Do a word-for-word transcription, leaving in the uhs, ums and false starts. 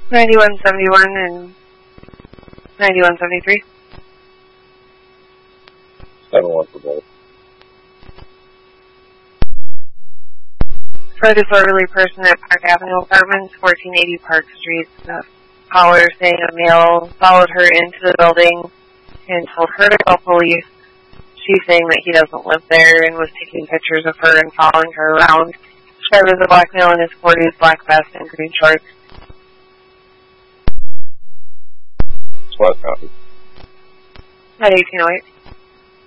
ninety-one seventy-one and ninety-one seventy-three. seven one for both. For a disorderly person at Park Avenue Apartments, fourteen eighty Park Street. The caller saying a male followed her into the building and told her to call police. She's saying that he doesn't live there and was taking pictures of her and following her around. Described as a black male in his forties, black vest and green shorts. Swat copy. At eighteen oh eight.